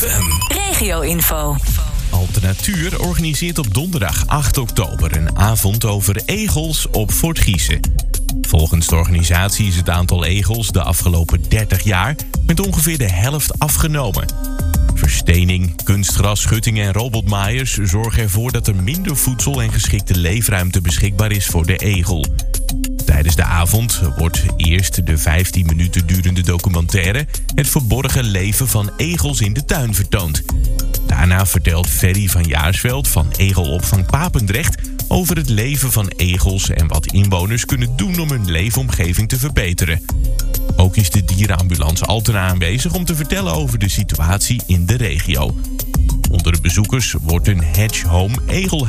FM. Regio-info. Alternatuur organiseert op donderdag 8 oktober een avond over egels op Fort Giezen. Volgens de organisatie is het aantal egels de afgelopen 30 jaar met ongeveer de helft afgenomen. Verstening, kunstgras, schuttingen en robotmaaiers zorgen ervoor dat er minder voedsel en geschikte leefruimte beschikbaar is voor de egel. Tijdens de avond wordt eerst de 15 minuten durende documentaire Het verborgen leven van egels in de tuin vertoond. Daarna vertelt Ferry van Jaarsveld van Egelopvang Papendrecht over het leven van egels en wat inwoners kunnen doen om hun leefomgeving te verbeteren. Ook is de dierenambulance Altena aanwezig om te vertellen over de situatie in de regio. Onder de bezoekers wordt een Hedge Home egel